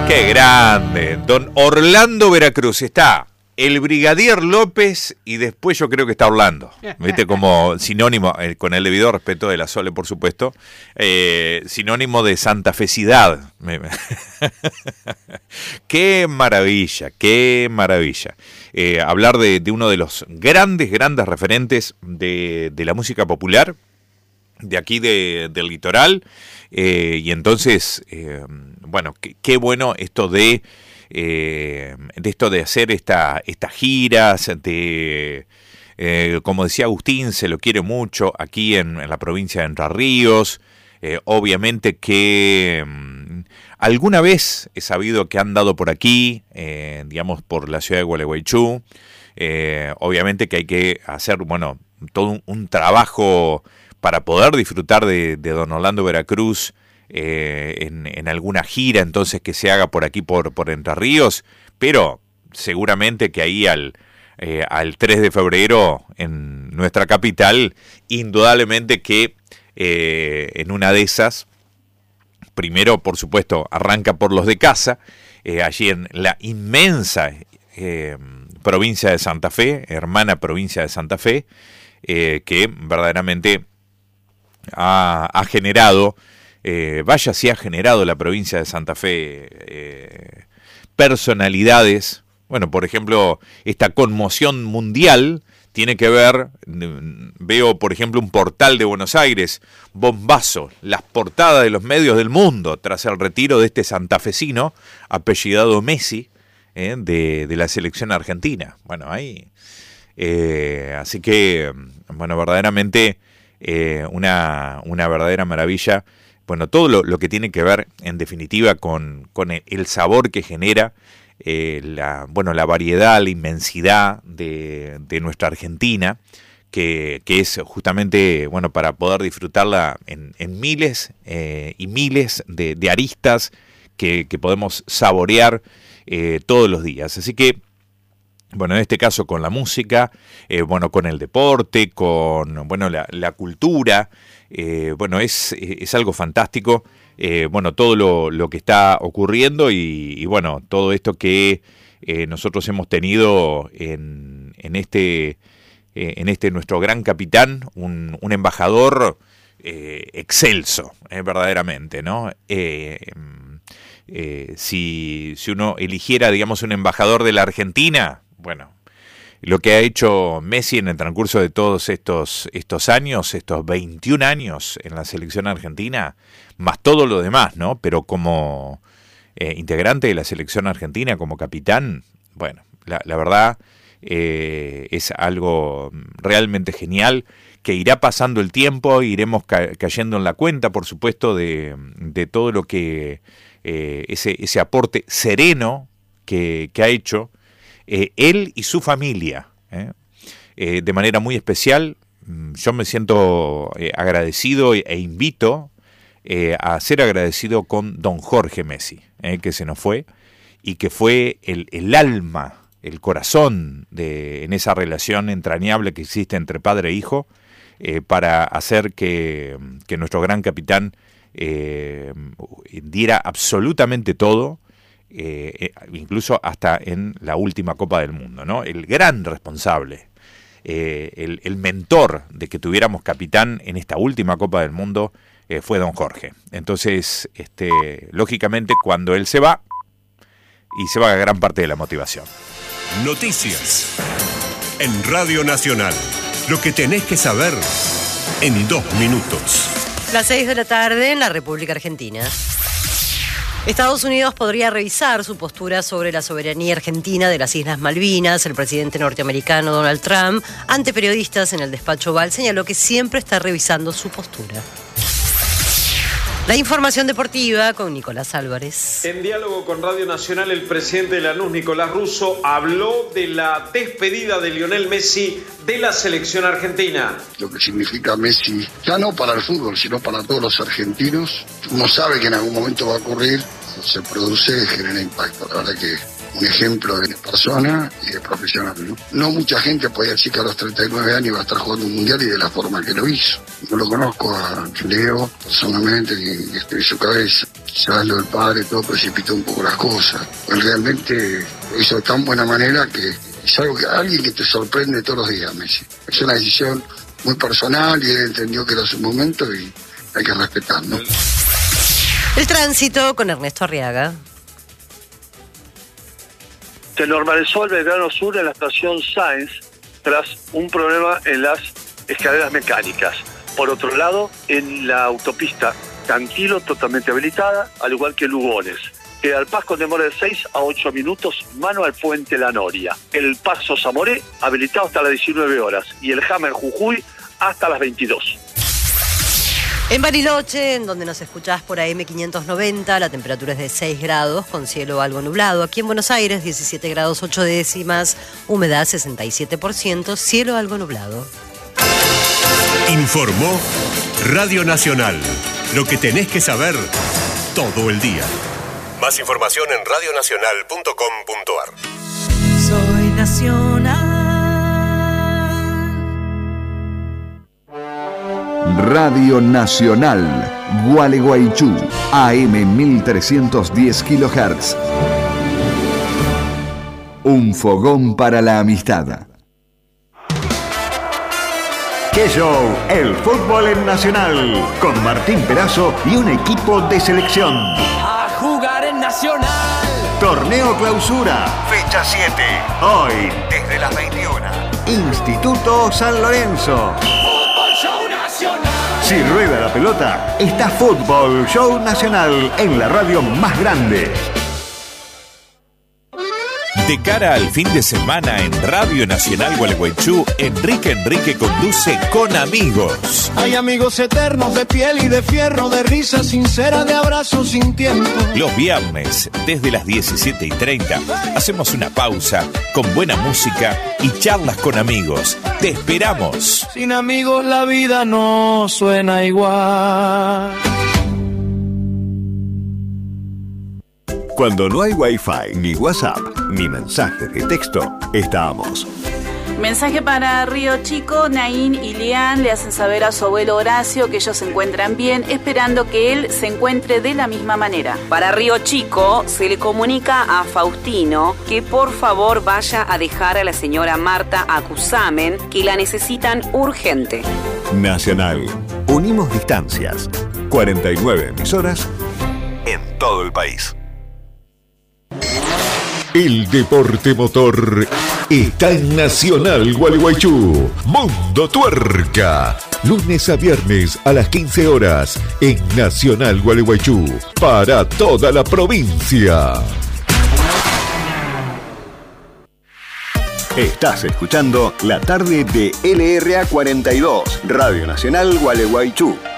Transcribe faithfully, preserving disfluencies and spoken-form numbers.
Qué grande, don Orlando Veracruz. Está el Brigadier López y después yo creo que está Orlando, ¿viste? Como sinónimo, eh, con el debido respeto de la Sole, por supuesto, eh, sinónimo de santafecidad. Qué maravilla, qué maravilla. Eh, hablar de, de uno de los grandes, grandes referentes de, de la música popular, de aquí de, del litoral, eh, y entonces, eh, bueno, qué, qué bueno esto de, eh, de esto de hacer esta, estas giras, de, eh, como decía Agustín, se lo quiere mucho aquí en, en la provincia de Entre Ríos. Eh, obviamente que um, alguna vez he sabido que han dado por aquí, eh, digamos por la ciudad de Gualeguaychú. Eh, obviamente que hay que hacer, bueno, todo un, un trabajo para poder disfrutar de, de don Orlando Veracruz eh, en, en alguna gira, entonces que se haga por aquí, por, por Entre Ríos, pero seguramente que ahí al, eh, al tres de febrero en nuestra capital, indudablemente que eh, en una de esas, primero por supuesto arranca por los de casa, eh, allí en la inmensa eh, provincia de Santa Fe, hermana provincia de Santa Fe, eh, que verdaderamente Ha, ha generado, eh, vaya si ha generado la provincia de Santa Fe eh, personalidades. Bueno, por ejemplo, esta conmoción mundial tiene que ver, veo por ejemplo un portal de Buenos Aires, bombazo, las portadas de los medios del mundo tras el retiro de este santafesino apellidado Messi, eh, de, de la selección argentina. Bueno, ahí, eh, así que, bueno, verdaderamente Eh, una, una verdadera maravilla. Bueno, todo lo, lo que tiene que ver, en definitiva, con, con el, el sabor que genera, eh, la, bueno, la variedad, la inmensidad de, de nuestra Argentina, que, que es justamente, bueno, para poder disfrutarla en, en miles eh, y miles de, de aristas que, que podemos saborear eh, todos los días. Así que, bueno, en este caso con la música, eh, bueno, con el deporte, con, bueno, la, la cultura, eh, bueno, es, es algo fantástico, eh, bueno, todo lo, lo que está ocurriendo y, y bueno, todo esto que eh, nosotros hemos tenido en, en este, eh, en este nuestro gran capitán, un, un embajador eh, excelso, eh, verdaderamente, ¿no? Eh, eh, si, si uno eligiera, digamos, un embajador de la Argentina, bueno, lo que ha hecho Messi en el transcurso de todos estos, estos años, estos veintiún años en la selección argentina, más todo lo demás, ¿no? Pero como eh, integrante de la selección argentina, como capitán, bueno, la, la verdad eh, es algo realmente genial, que irá pasando el tiempo, iremos ca- cayendo en la cuenta, por supuesto, de, de todo lo que, eh, ese, ese aporte sereno que, que ha hecho, Eh, él y su familia, ¿eh? Eh, de manera muy especial. Yo me siento eh, agradecido e invito eh, a ser agradecido con don Jorge Messi, eh, que se nos fue y que fue el, el alma, el corazón de, en esa relación entrañable que existe entre padre e hijo, eh, para hacer que, que nuestro gran capitán eh, diera absolutamente todo. Eh, incluso hasta en la última Copa del Mundo, ¿no? El gran responsable, eh, el, el mentor de que tuviéramos capitán en esta última Copa del Mundo eh, fue don Jorge. Entonces, este, lógicamente, cuando él se va, y se va gran parte de la motivación. Noticias en Radio Nacional. Lo que tenés que saber en dos minutos. Las seis de la tarde en la República Argentina. Estados Unidos podría revisar su postura sobre la soberanía argentina de las Islas Malvinas. El presidente norteamericano Donald Trump, ante periodistas en el despacho Oval, señaló que siempre está revisando su postura. La información deportiva con Nicolás Álvarez. En diálogo con Radio Nacional, el presidente de Lanús, Nicolás Russo, habló de la despedida de Lionel Messi de la selección argentina. Lo que significa Messi, ya no para el fútbol, sino para todos los argentinos. Uno sabe que en algún momento va a ocurrir, se produce genera impacto. La verdad que un ejemplo de persona y de profesional, ¿no? No mucha gente podía decir que a los treinta y nueve años iba a estar jugando un mundial y de la forma que lo hizo. No lo conozco a Leo personalmente, ni estoy en su cabeza. Quizás lo del padre, todo precipitó un poco las cosas. Él realmente lo hizo de tan buena manera que es algo que alguien que te sorprende todos los días, Messi. Es una decisión muy personal y él entendió que era su momento y hay que respetarlo. El tránsito con Ernesto Arriaga. Se normalizó el Belgrano Sur en la estación Sáenz tras un problema en las escaleras mecánicas. Por otro lado, en la autopista Cantilo, totalmente habilitada, al igual que Lugones. Que al Paz con demora de seis a ocho minutos, mano al puente La Noria. El Paso Zamoré, habilitado hasta las diecinueve horas. Y el Hammer Jujuy hasta las veintidós. En Bariloche, en donde nos escuchás por A M quinientos noventa, la temperatura es de seis grados, con cielo algo nublado. Aquí en Buenos Aires, diecisiete grados ocho décimas, humedad sesenta y siete por ciento, cielo algo nublado. Informó Radio Nacional. Lo que tenés que saber todo el día. Más información en radio nacional punto com punto a r. Soy nacional. Radio Nacional, Gualeguaychú, A M mil trescientos diez kilohertz. Un fogón para la amistad. ¡Qué show! El fútbol en Nacional, con Martín Perazo y un equipo de selección. A jugar en Nacional. Torneo Clausura, fecha siete. Hoy, desde las veintiuna. Instituto San Lorenzo. Fútbol Show Nacional. Si rueda la pelota, está Fútbol Show Nacional en la radio más grande. De cara al fin de semana en Radio Nacional Gualeguaychú, Enrique Enrique conduce Con Amigos. Hay amigos eternos de piel y de fierro, de risa sincera, de abrazos sin tiempo. Los viernes, desde las diecisiete y treinta, hacemos una pausa con buena música y charlas con amigos. ¡Te esperamos! Sin amigos la vida no suena igual. Cuando no hay Wi-Fi, ni WhatsApp, ni mensajes de texto, estamos. Mensaje para Río Chico. Naín y Lian le hacen saber a su abuelo Horacio que ellos se encuentran bien, esperando que él se encuentre de la misma manera. Para Río Chico se le comunica a Faustino que por favor vaya a dejar a la señora Marta a Cusamen, que la necesitan urgente. Nacional. Unimos distancias. cuarenta y nueve emisoras en todo el país. El deporte motor está en Nacional Gualeguaychú. Mundo Tuerca. Lunes a viernes a las quince horas en Nacional Gualeguaychú. Para toda la provincia. Estás escuchando la tarde de L R A cuarenta y dos, Radio Nacional Gualeguaychú.